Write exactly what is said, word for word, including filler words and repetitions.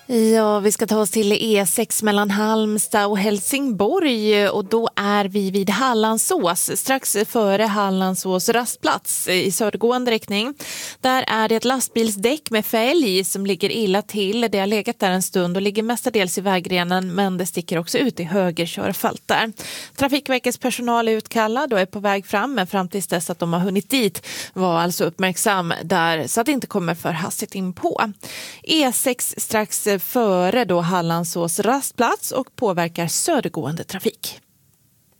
Ja, vi ska ta oss till E sex mellan Halmstad och Helsingborg och då är vi vid Hallandsås, strax före Hallandsås rastplats i södergående riktning. Där är det ett lastbilsdäck med fälg som ligger illa till. Det har legat där en stund och ligger mestadels i vägrenen, men det sticker också ut i höger körfält där. Trafikverkets personal är utkallad och är på väg fram, men fram tills dess att de har hunnit dit var alltså uppmärksam där så att det inte kommer för hastigt in på. E sex strax före då Hallandsås rastplats och påverkar södergående trafik.